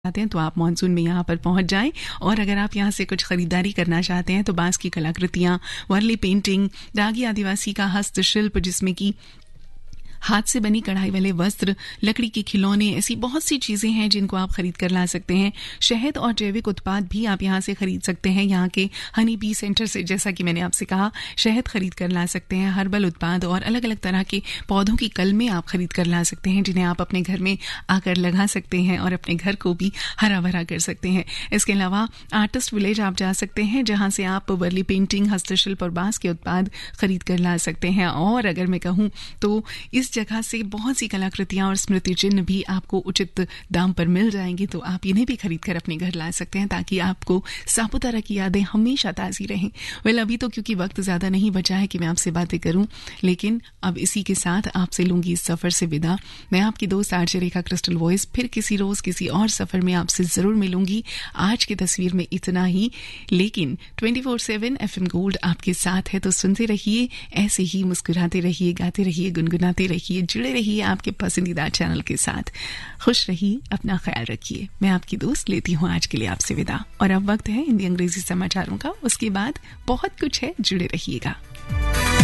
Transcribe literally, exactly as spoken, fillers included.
चाहते हैं तो आप मानसून में यहाँ पर पहुंच जाएं। और अगर आप यहाँ से कुछ खरीदारी करना चाहते हैं तो बांस की कलाकृतियाँ, वर्ली पेंटिंग, दागी आदिवासी का हस्तशिल्प जिसमें कि हाथ से बनी कढ़ाई वाले वस्त्र, लकड़ी के खिलौने, ऐसी बहुत सी चीजें हैं जिनको आप खरीद कर ला सकते हैं। शहद और जैविक उत्पाद भी आप यहाँ से खरीद सकते हैं। यहाँ के हनी बी सेंटर से, जैसा कि मैंने आपसे कहा, शहद खरीद कर ला सकते हैं। हर्बल उत्पाद और अलग अलग तरह के पौधों की कलमें आप खरीद कर ला सकते हैं जिन्हें आप अपने घर में आकर लगा सकते हैं और अपने घर को भी हरा भरा कर सकते हैं। इसके अलावा आर्टिस्ट विलेज आप जा सकते हैं जहाँ से आप वर्ली पेंटिंग, हस्तशिल्प और बांस के उत्पाद खरीद कर ला सकते हैं। और अगर मैं कहूँ तो इस जगह से बहुत सी कलाकृतियां और स्मृति चिन्ह भी आपको उचित दाम पर मिल जाएंगी, तो आप इन्हें भी खरीद कर अपने घर ला सकते हैं ताकि आपको सापुतारा की यादें हमेशा ताज़ी रहें। वेल अभी तो क्योंकि वक्त ज़्यादा नहीं बचा है कि मैं आपसे बातें करूं, लेकिन अब इसी के साथ आपसे लूंगी इस सफ़र से विदा। मैं आपकी दोस्त आरजे रेखा क्रिस्टल वॉइस फिर किसी रोज़ किसी और सफ़र में आपसे ज़रूर मिलूंगी। आज की तस्वीर में इतना ही, लेकिन twenty four seven F M gold आपके साथ है, तो सुनते रहिए, ऐसे ही मुस्कुराते रहिए, गाते रहिए, गुनगुनाते रहिए, जुड़े रहिए आपके पसंदीदा चैनल के साथ। खुश रहिए, अपना ख्याल रखिए। मैं आपकी दोस्त लेती हूँ आज के लिए आपसे विदा। और अब वक्त है हिंदी अंग्रेजी समाचारों का, उसके बाद बहुत कुछ है, जुड़े रहिएगा।